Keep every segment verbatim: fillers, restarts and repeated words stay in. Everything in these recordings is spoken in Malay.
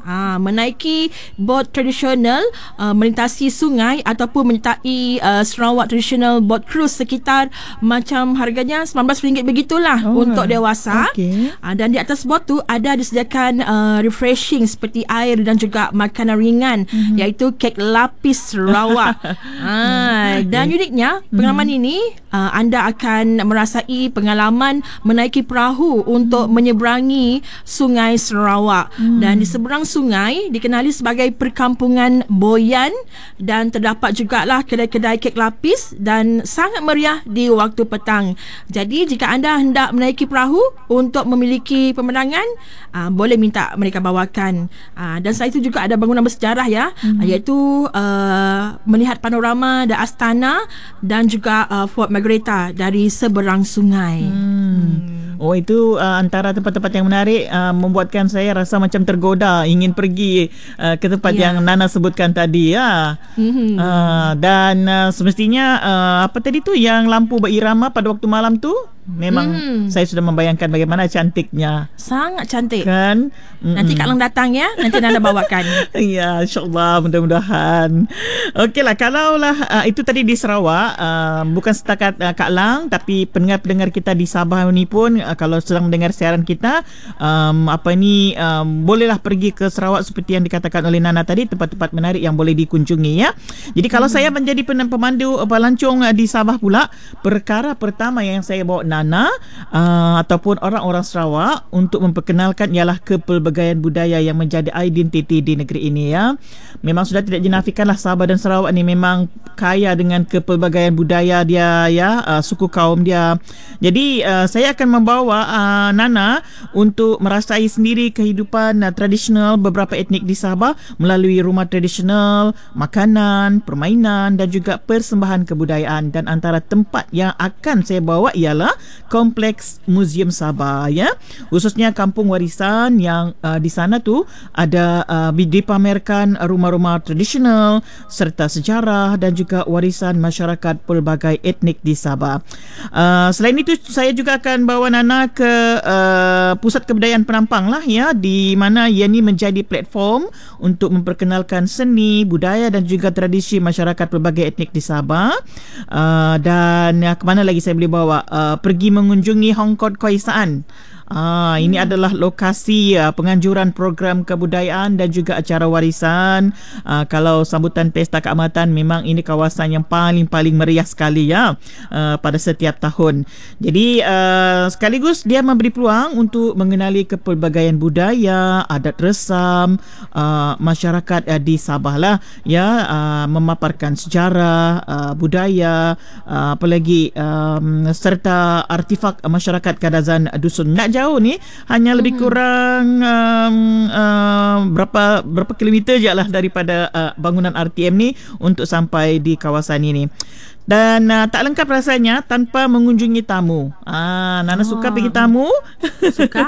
Ha, menaiki bot tradisional, uh, melintasi sungai ataupun menyertai uh, Sarawak traditional boat cruise sekitar macam harganya sembilan belas ringgit begitulah oh, untuk dewasa. Okay. Uh, dan di atas bot tu ada disediakan uh, refreshing seperti air dan juga makanan ringan mm-hmm. iaitu kek lapis Sarawak. ha, dan uniknya pengalaman mm-hmm. ini uh, anda akan merasai pengalaman menaiki perahu untuk mm-hmm. menyeberangi sungai Sarawak mm-hmm. dan di seberang sungai dikenali sebagai perkampungan Boyan dan terdapat jugalah kedai-kedai kek lapis dan sangat meriah di waktu petang. Jadi jika anda hendak menaiki perahu untuk memiliki pemandangan, uh, boleh minta mereka bawakan. Uh, dan selain itu juga ada bangunan bersejarah ya, mm-hmm. iaitu uh, melihat panorama The Astana dan juga uh, Fort Margherita dari seberang sungai. Hmm. Oh, itu uh, antara tempat-tempat yang menarik, uh, membuatkan saya rasa macam tergoda ingin pergi uh, ke tempat yeah. yang Nana sebutkan tadi ya. Mm-hmm. Uh, dan uh, semestinya uh, apa tadi tu yang lampu berirama pada waktu malam tu memang mm. saya sudah membayangkan bagaimana cantiknya. Sangat cantik. Kan? Mm-mm. Nanti Kak Lang datang ya, nanti Nana bawakan. Ya, insya-Allah, mudah-mudahan. Okeylah, kalaulah uh, itu tadi di Sarawak, uh, bukan setakat uh, Kak Lang tapi pendengar-pendengar kita di Sabah ni pun uh, kalau sedang mendengar siaran kita, um, apa ni um, bolehlah pergi ke Sarawak seperti yang dikatakan oleh Nana tadi, tempat-tempat menarik yang boleh dikunjungi ya. Jadi kalau hmm. saya menjadi pemandu pelancong uh, di Sabah pula, perkara pertama yang saya bawa Nana uh, ataupun orang-orang Sarawak untuk memperkenalkan ialah kepelbagaian budaya yang menjadi identiti di negeri ini ya. Memang sudah tidak dinafikanlah Sabah dan Sarawak ni memang kaya dengan kepelbagaian budaya dia ya, uh, suku kaum dia. Jadi uh, saya akan membawa uh, Nana untuk merasai sendiri kehidupan uh, tradisional beberapa etnik di Sabah melalui rumah tradisional, makanan, permainan dan juga persembahan kebudayaan. Dan antara tempat yang akan saya bawa ialah Kompleks Museum Sabah ya, khususnya kampung warisan yang uh, di sana tu ada uh, dipamerkan rumah-rumah tradisional serta sejarah dan juga warisan masyarakat pelbagai etnik di Sabah. Uh, selain itu saya juga akan bawa Nana ke uh, pusat kebudayaan Penampang lah ya, di mana ia ni menjadi platform untuk memperkenalkan seni, budaya dan juga tradisi masyarakat pelbagai etnik di Sabah. Uh, dan uh, ke mana lagi saya boleh bawa? Uh, pergi mengunjungi Hongkod Keisaan. Ah, ini hmm. adalah lokasi uh, penganjuran program kebudayaan dan juga acara warisan. Uh, kalau sambutan pesta keamatan, memang ini kawasan yang paling-paling meriah sekali ya uh, pada setiap tahun. Jadi uh, sekaligus dia memberi peluang untuk mengenali kepelbagaian budaya, adat resam uh, masyarakat uh, di Sabah lah ya, uh, memaparkan sejarah, uh, budaya, uh, apalagi um, serta artifak uh, masyarakat Kadazan Dusun. Nak jauh ni hanya lebih kurang um, uh, berapa berapa kilometer je lah daripada uh, bangunan R T M ni untuk sampai di kawasan ini. Dan uh, tak lengkap rasanya tanpa mengunjungi tamu. Ah, Nana oh. suka pergi tamu? Suka.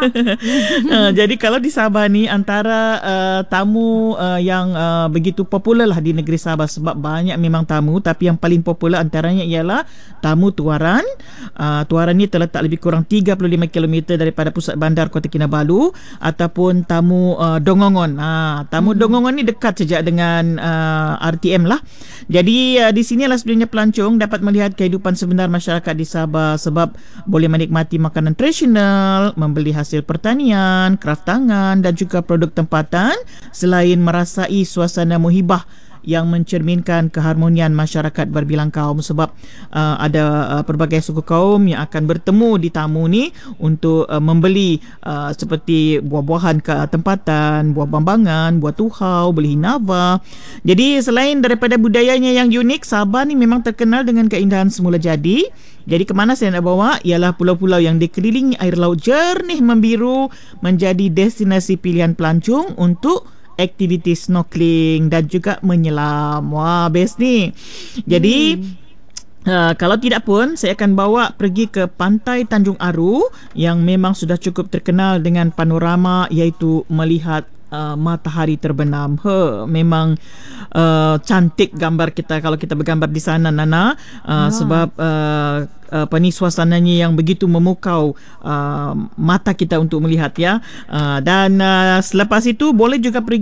uh, jadi kalau di Sabah ni antara uh, tamu uh, yang uh, begitu popular lah di negeri Sabah, sebab banyak memang tamu, tapi yang paling popular antaranya ialah tamu Tuaran. Uh, Tuaran ni terletak lebih kurang tiga puluh lima kilometer daripada pusat bandar Kota Kinabalu, ataupun tamu uh, Dongongon. Ah, tamu hmm. Dongongon ni dekat saja dengan uh, R T M lah. Jadi uh, di sinilah sebenarnya pelancong dapat melihat kehidupan sebenar masyarakat di Sabah, sebab boleh menikmati makanan tradisional, membeli hasil pertanian, kraft tangan dan juga produk tempatan, selain merasai suasana muhibah yang mencerminkan keharmonian masyarakat berbilang kaum, sebab uh, ada uh, pelbagai suku kaum yang akan bertemu di tamu ni untuk uh, membeli uh, seperti buah-buahan ke tempatan, buah bambangan, buah tuhau, beli hinava. Jadi selain daripada budayanya yang unik, Sabah ni memang terkenal dengan keindahan semula jadi. Jadi ke mana saya nak bawa ialah pulau-pulau yang dikelilingi air laut jernih membiru, menjadi destinasi pilihan pelancong untuk aktiviti snorkeling dan juga menyelam. Wah, best ni. Jadi hmm. Uh, kalau tidak pun saya akan bawa pergi ke pantai Tanjung Aru yang memang sudah cukup terkenal dengan panorama, iaitu melihat Uh, matahari terbenam. He, memang uh, cantik gambar kita kalau kita bergambar di sana, Nana. Uh, yeah. Sebab uh, apa ni, suasananya yang begitu memukau uh, mata kita untuk melihat ya. Uh, dan uh, selepas itu boleh juga pergi